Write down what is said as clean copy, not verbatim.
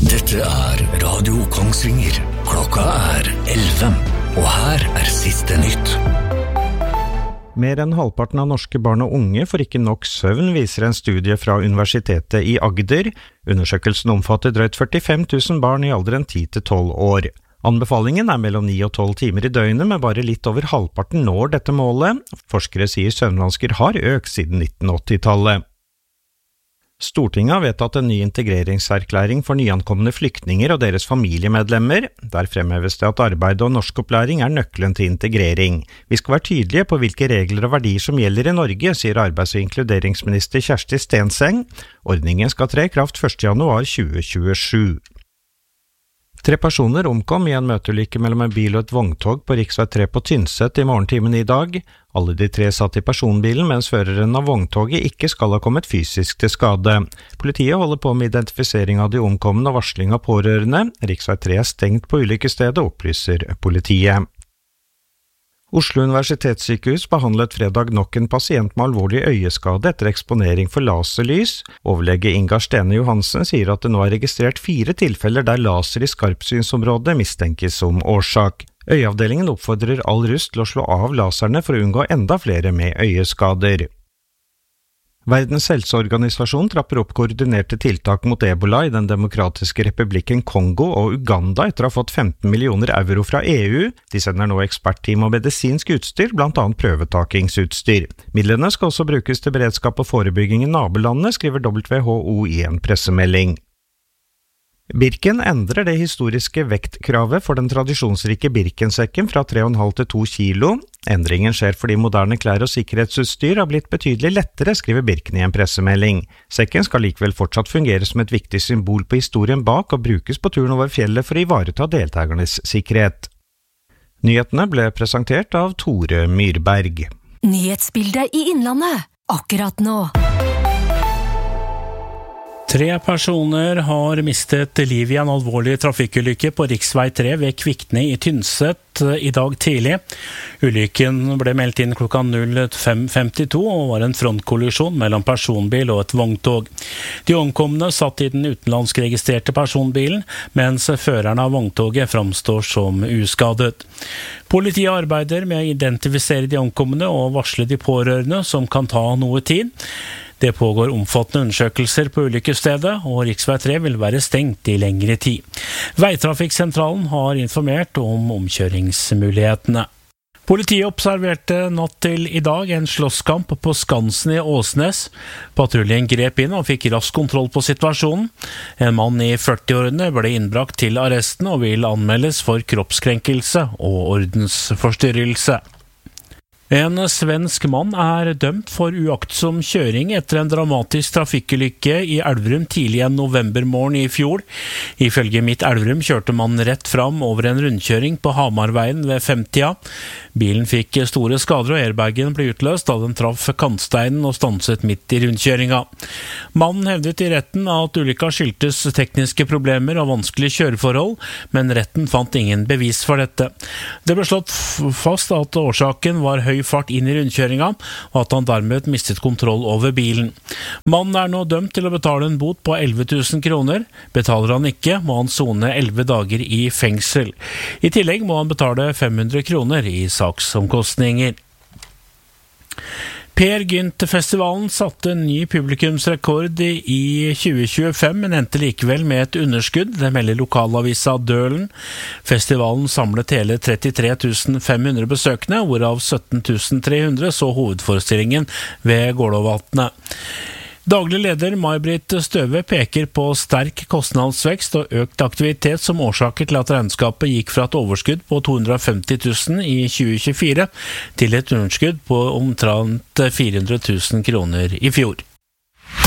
Dette Radio Kongsvinger. Klokka 11, og her siste nytt. Mer enn halvparten av norske barn og unge får ikke nok søvn, viser en studie fra Universitetet i Agder. Undersøkelsen omfatter drøyt 45 000 barn i alderen 10 til 12 år. Anbefalingen mellom 9 og 12 timer i døgnet, men bare litt over halvparten når dette målet. Forskere sier søvnvansker har økt siden 1980-tallet. Stortinget har vedtatt en ny integreringserklæring for nyankomne flyktninger og deres familiemedlemmer. Der fremheves det at arbeid og norskopplæring nøkkelen til integrering. Vi skal være tydelige på hvilke regler og verdier som gjelder i Norge, sier arbeids- og inkluderingsminister Kjersti Stenseng. Ordningen skal tre i kraft 1. januar 2027. 3 personer omkom i en møteulykke mellom en bil og et vogntog på riksvei 3 på Tynset i morgentimen i dag. Alle de 3 satt i personbilen, mens føreren av vogntoget ikke skal ha kommet fysisk til skade. Politiet holder på med identifisering av de omkomne og varsling av pårørende. Riksvei 3 stengt på ulykkesstedet, opplyser politiet. Oslo universitetssykehus behandlet fredag nok en pasient med alvorlig øyeskade etter eksponering for laserlys. Overlege Ingar Stene Johansen sier at det nå registrert 4 tilfeller der laser i skarpsynsområdet mistenkes som årsak. Øyeavdelingen oppfordrer all rust til å slå av laserne for å unngå enda flere med øyeskader. Verdens helseorganisasjon trapper opp koordinerte tiltak mot Ebola i den demokratiske republikken Kongo og Uganda etter å ha fått 15 millioner euro fra EU. De sender nå ekspertteam og medisinsk utstyr, blant annet prøvetakingsutstyr. Midlene skal også brukes til beredskap og forebygging i nabolandet, skriver WHO i en pressemelding. Birken endrer det historiske vektkravet for den tradisjonsrike Birkensekken fra 3,5 til 2 kilo. Endringen skjer fordi moderne klær og sikkerhetsutstyr har blitt betydelig lettere, skriver Birken i en pressemelding. Sekken skal likevel fortsatt fungere som et viktig symbol på historien bak og brukes på turen over fjellet for å ivareta deltagernes sikkerhet. Nyhetene ble presentert av Tore Myrberg. Nyhetsbildet i Innlandet, akkurat nå. 3 personer har mistet liv i en alvorlig trafikkulykke på riksvei 3 ved Kvikne i Tynset i dag tidlig. Ulykken ble meldt inn klokka 05:52 og var en frontkollisjon mellom personbil og et vogntog. De omkomne satt i den utenlandskregistrerte personbilen, mens føreren av vogntoget framstår som uskadet. Politiet arbeider med å identifisere de omkomne og varsle de pårørende, som kan ta noe tid. Det pågår omfattende undersøkelser på ulykkesstedet, og riksvei 3 vil være stengt i lengre tid. Veitrafikksentralen har informert om omkjøringsmulighetene. Politiet observerte natt til i dag en slåsskamp på Skansen i Åsnes. Patruljen grep inn og fikk rask kontroll på situasjonen. En mann i 40-årene ble innbrakt til arresten og vil anmeldes for kroppskrenkelse og ordensforstyrrelse. En svensk mann dømt for uaktsom kjøring etter en dramatisk trafikkulykke i Elverum tidlig en novembermorgen i fjor. Ifølge Midt Elverum kjørte mannen rett fram over en rundkjøring på Hamarveien ved 50-tida. Bilen fikk store skader og airbagen ble utløst da den traff kantsteinen og stanset midt i rundkjøringa. Mannen hevdet i retten at ulykka skyldtes tekniske problemer og vanskelige kjøreforhold, men retten fant ingen bevis for dette. Det ble slått fast at årsaken var høy fart inn i rundkjøringa, og at han dermed mistet kontroll over bilen. Mannen nå dømt til å betale en bot på 11 000 kroner. Betaler han ikke, må han sone 11 dager i fengsel. I tillegg må han betale 500 kroner i saksomkostninger. Per Gynt-festivalen satte en ny publikumsrekord i 2025, men endte likevel med et underskudd, det melder lokalavisa Dølen. Festivalen samlet hele 33 500 besøkende, hvorav 17 300 så hovedforestillingen ved Gålåvatnet. Daglig leder May-Britt Støve peker på sterk kostnadsvekst og økt aktivitet som årsaker til at regnskapet gikk fra et overskudd på 250 000 i 2024 til et underskudd på omtrent 400 000 kroner i fjor.